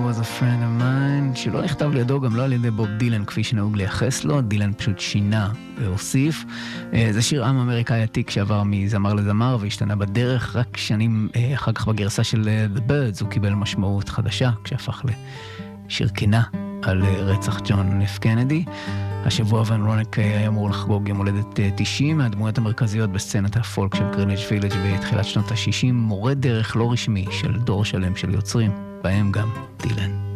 was a friend of mine, שלא נכתב לידו גם לא על ידי בוב דילן כפי שנהוג לייחס לו, דילן פשוט שינה והוסיף. זה שיר עם אמריקאי עתיק שעבר מזמר לזמר והשתנה בדרך, רק שנים אחר כך בגרסה של The Birds הוא קיבל משמעות חדשה כשהפך לשיר קינה על רצח ג'ון F. קנדי. השבוע ון רונק היה אמור לחגוג יום הולדת 90, מהדמויות המרכזיות בסצנת הפולק של גריניץ' וילג' בתחילת שנות ה-60, מורה דרך לא רשמי של דור שלם של יוצרים, בהם גם דילן.